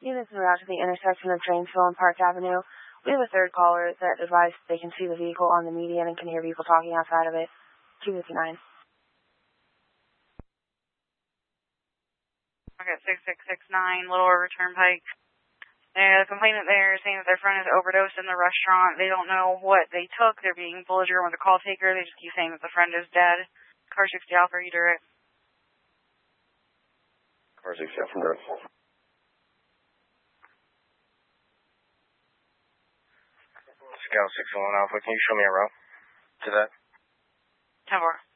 Units en route to the intersection of Dranesville and Park Avenue. We have a third caller that advised they can see the vehicle on the median and can hear people talking outside of it. 259. Okay, 6669, Little River Turnpike. The complainant there is saying that their friend is overdosed in the restaurant. They don't know what they took. They're being belligerent with the call taker. They just keep saying that the friend is dead. Car 60 Alpha, you direct. Car 60 Alpha, direct. Scout 61 Alpha, can you show me a route to that? 10-4.